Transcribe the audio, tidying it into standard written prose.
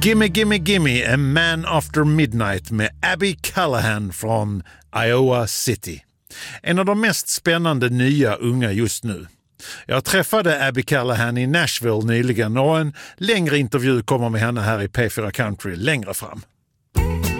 Gimme Gimme Gimme, A Man After Midnight med Abby Callahan från Iowa City. En av de mest spännande nya unga just nu. Jag träffade Abby Callahan i Nashville nyligen och en längre intervju kommer med henne här i P4 Country längre fram.